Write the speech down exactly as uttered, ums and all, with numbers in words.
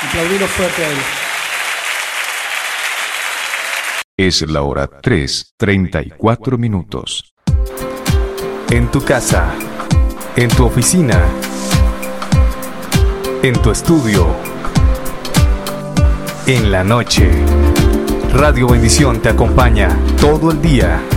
Aplaudilo fuerte a él. Es la hora tres, treinta y cuatro minutos. En tu casa, en tu oficina, en tu estudio, en la noche. Radio Bendición te acompaña todo el día.